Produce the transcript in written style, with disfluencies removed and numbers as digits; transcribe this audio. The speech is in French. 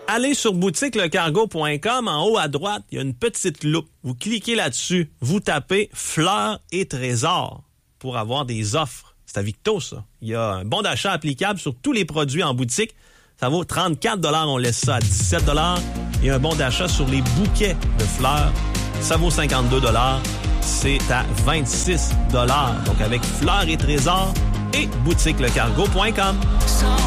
Allez sur boutiquelecargo.com. En haut à droite, il y a une petite loupe. Vous cliquez là-dessus. Vous tapez fleurs et trésors pour avoir des offres. C'est à Victo, ça. Il y a un bon d'achat applicable sur tous les produits en boutique. Ça vaut 34 $. On laisse ça à 17 $. Et un bon d'achat sur les bouquets de fleurs. Ça vaut 52 $. C'est à 26 $. Donc, avec fleurs et trésors et boutiquelecargo.com.